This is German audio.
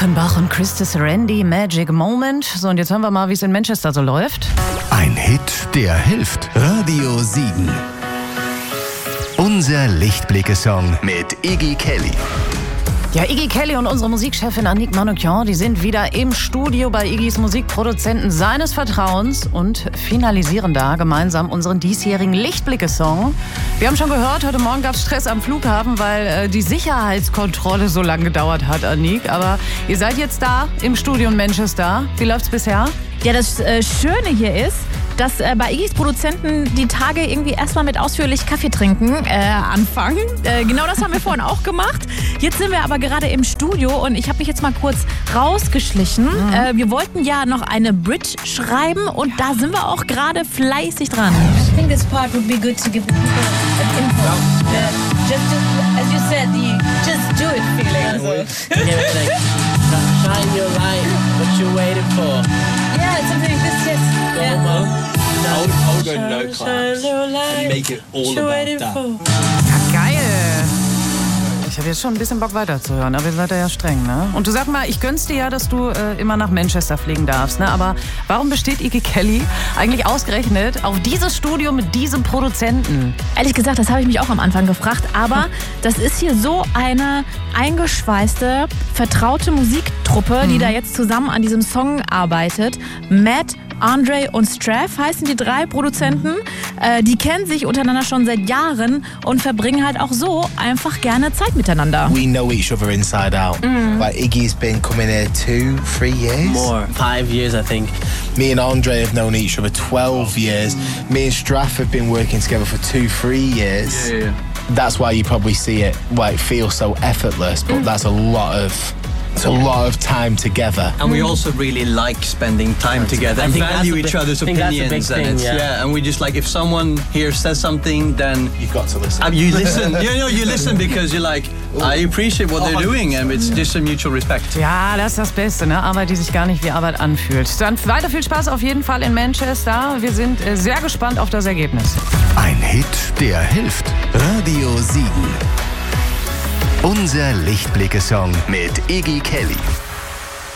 Luckenbach und Christus Randy, Magic Moment. So, und jetzt hören wir mal, wie es in Manchester so läuft. Ein Hit, der hilft. Radio Siegen. Unser Lichtblicke-Song mit Iggy Kelly. Ja, Iggy Kelly und unsere Musikchefin Annick Manoukian, die sind wieder im Studio bei Iggys Musikproduzenten seines Vertrauens und finalisieren da gemeinsam unseren diesjährigen Lichtblicke-Song. Wir haben schon gehört, heute Morgen gab es Stress am Flughafen, weil die Sicherheitskontrolle so lange gedauert hat, Annick. Aber ihr seid jetzt da im Studio in Manchester. Wie läuft's bisher? Ja, das Schöne hier ist, dass bei Iggys Produzenten die Tage irgendwie erstmal mit ausführlich Kaffee trinken anfangen. Genau das haben wir vorhin auch gemacht. Jetzt sind wir aber gerade im Studio und ich habe mich jetzt mal kurz rausgeschlichen. Wir wollten ja noch eine Bridge schreiben und da sind wir auch gerade fleißig dran. I think this part would be good to give people an info. Just as you said, the just do it feeling. Shine your light, what you waiting for? Yeah, something like this, yes. Yeah. I'll go no class and make it all about that. Ja, geil. Ich habe jetzt schon ein bisschen Bock weiterzuhören, aber ihr seid ja streng, ne? Und du sag mal, ich gönn's dir ja, dass du immer nach Manchester fliegen darfst, ne? Aber warum besteht Iggy Kelly eigentlich ausgerechnet auf dieses Studio mit diesem Produzenten? Ehrlich gesagt, das habe ich mich auch am Anfang gefragt, aber das ist hier so eine eingeschweißte, vertraute Musiktruppe, die da jetzt zusammen an diesem Song arbeitet. Matt, Andre und Straff heißen die 3 Produzenten. Die kennen sich untereinander schon seit Jahren und verbringen halt auch so einfach gerne Zeit miteinander. We know each other inside out. Like Iggy's been coming here 2-3 years. More, 5 years I think. Me and Andre have known each other 12 years. Me and Straff have been working together for 2-3 years. Yeah. That's why you probably see it like feel so effortless, but that's a lot of time together. And we also really like spending time together and value each other's opinions. And we just like, if someone here says something, then You've got to listen. you listen. You listen because you're like, I appreciate what they're doing, and it's just a mutual respect. Ja, das ist das Beste, ne? Arbeit, die sich gar nicht wie Arbeit anfühlt. Dann weiter viel Spaß auf jeden Fall in Manchester. Wir sind sehr gespannt auf das Ergebnis. Ein Hit, der hilft. Radio Siegen. Unser Lichtblicke-Song mit Iggy Kelly.